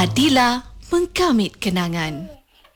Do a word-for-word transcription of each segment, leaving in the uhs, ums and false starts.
Adila mengkamit kenangan.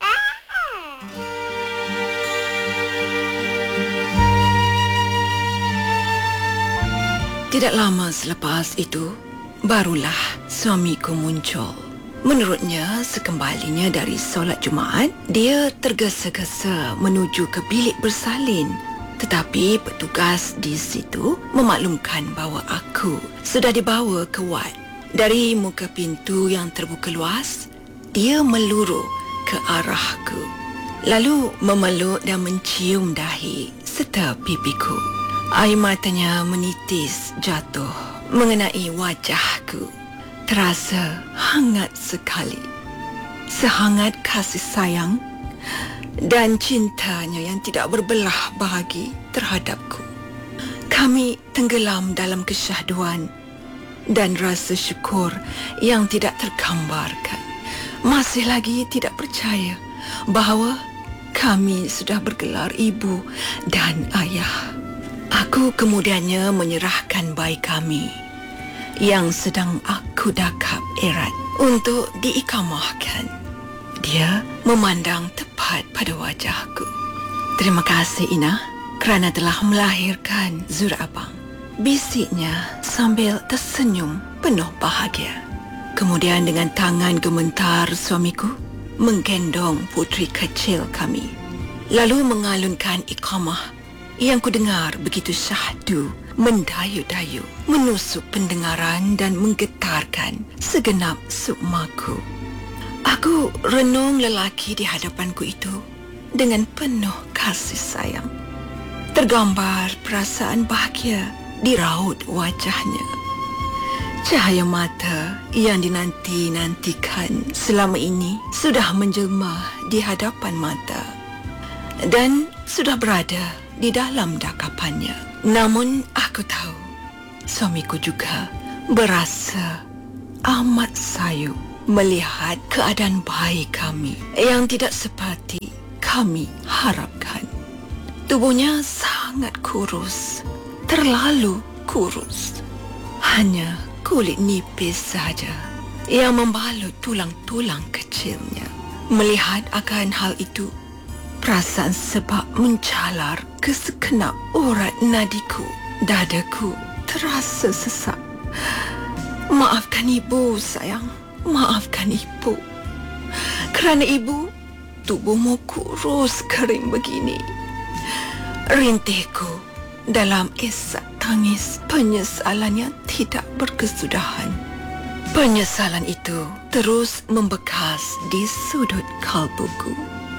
Tidak lama selepas itu, barulah suamiku muncul. Menurutnya, sekembalinya dari solat Jumaat, dia tergesa-gesa menuju ke bilik bersalin. Tetapi petugas di situ memaklumkan bahawa aku sudah dibawa ke wad. Dari muka pintu yang terbuka luas, dia meluru ke arahku. Lalu memeluk dan mencium dahi serta pipiku. Air matanya menitis jatuh mengenai wajahku. Terasa hangat sekali. Sehangat kasih sayang dan cintanya yang tidak berbelah bahagi terhadapku. Kami tenggelam dalam kesyahduan dan rasa syukur yang tidak tergambarkan. Masih lagi tidak percaya bahawa kami sudah bergelar ibu dan ayah. Aku kemudiannya menyerahkan bayi kami yang sedang aku dakap erat untuk diikamahkan. Dia memandang tepat pada wajahku. Terima kasih Ina kerana telah melahirkan Zura Abang, bisiknya sambil tersenyum penuh bahagia. Kemudian dengan tangan gemetar suamiku menggendong puteri kecil kami, lalu mengalunkan iqamah yang ku dengar begitu syahdu, mendayu-dayu, menusuk pendengaran dan menggetarkan segenap sukmaku. Aku renung lelaki di hadapanku itu dengan penuh kasih sayang. Tergambar perasaan bahagia di raut wajahnya. Cahaya mata yang dinanti-nantikan selama ini sudah menjelma di hadapan mata dan sudah berada di dalam dakapannya. Namun aku tahu suamiku juga berasa amat sayu melihat keadaan bayi kami yang tidak seperti kami harapkan. Tubuhnya sangat kurus, terlalu kurus. Hanya kulit nipis saja yang membalut tulang-tulang kecilnya. Melihat akan hal itu, perasaan sebab mencalar ke sekenap urat nadiku. Dadaku terasa sesak. Maafkan ibu, sayang. Maafkan ibu. Kerana ibu, tubuhmu kurus kering begini. Rintihku dalam isak tangis penyesalan yang tidak berkesudahan. Penyesalan itu terus membekas di sudut kalbuku.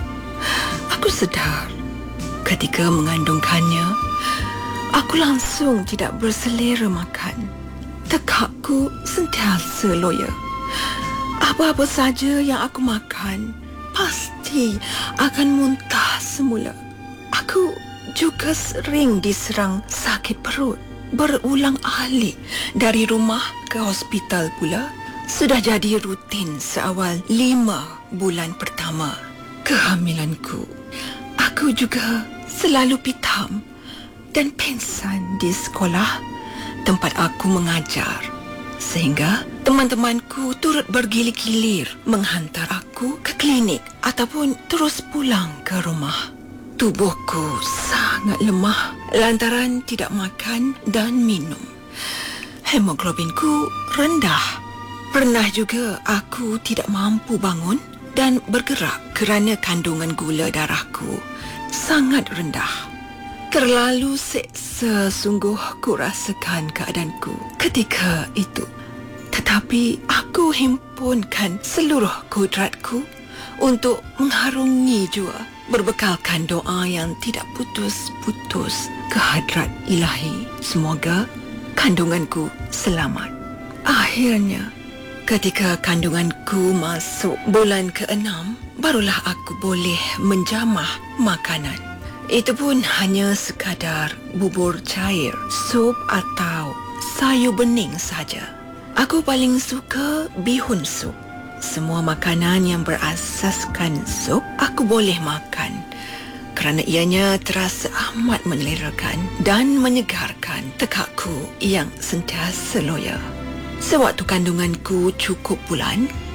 Aku sedar ketika mengandungkannya, aku langsung tidak berselera makan. Tekakku sentiasa loya. Apa-apa saja yang aku makan pasti akan muntah semula. Aku juga sering diserang sakit perut berulang alik. Dari rumah ke hospital pula sudah jadi rutin seawal lima bulan pertama kehamilanku. Aku juga selalu pitam dan pingsan di sekolah tempat aku mengajar, sehingga teman-temanku turut bergilir-gilir menghantar aku ke klinik ataupun terus pulang ke rumah. Tubuhku sangat lemah lantaran tidak makan dan minum. Hemoglobinku rendah. Pernah juga aku tidak mampu bangun dan bergerak kerana kandungan gula darahku sangat rendah. Terlalu seksa sungguh ku rasakan keadaanku ketika itu. Tetapi aku himpunkan seluruh kudratku untuk mengharungi jua, berbekalkan doa yang tidak putus-putus ke hadrat ilahi. Semoga kandunganku selamat. Akhirnya, ketika kandunganku masuk bulan keenam, barulah aku boleh menjamah makanan. Itu pun hanya sekadar bubur cair, sup atau sayur bening saja. Aku paling suka bihun sup. Semua makanan yang berasaskan sup aku boleh makan kerana ianya terasa amat melerakan dan menyegarkan tekakku yang sentiasa loya. Sewaktu kandunganku cukup bulan,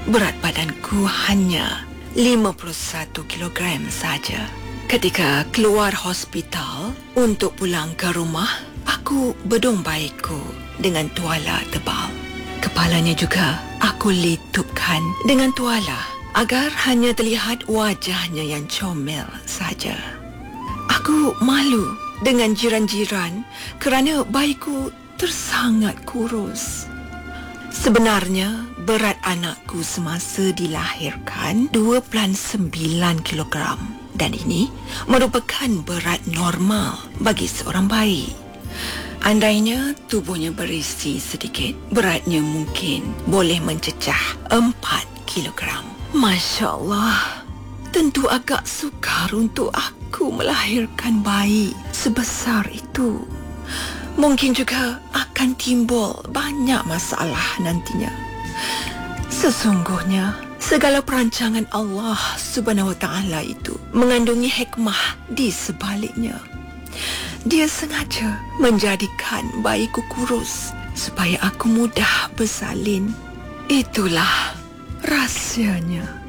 berat badanku hanya lima puluh satu kilogram saja. Ketika keluar hospital untuk pulang ke rumah, aku bedong bayiku dengan tuala tebal. Kepalanya juga aku litupkan dengan tuala agar hanya terlihat wajahnya yang comel saja. Aku malu dengan jiran-jiran kerana bayiku tersangat kurus. Sebenarnya, berat anakku semasa dilahirkan dua puluh sembilan kilogram dan ini merupakan berat normal bagi seorang bayi. Andainya tubuhnya berisi sedikit, beratnya mungkin boleh mencecah empat kilogram. Masya Allah, tentu agak sukar untuk aku melahirkan bayi sebesar itu. Mungkin juga akan timbul banyak masalah nantinya. Sesungguhnya, segala perancangan Allah Subhanahu Wa Taala itu mengandungi hikmah di sebaliknya. Dia sengaja menjadikan bayiku kurus supaya aku mudah bersalin. Itulah rahsianya.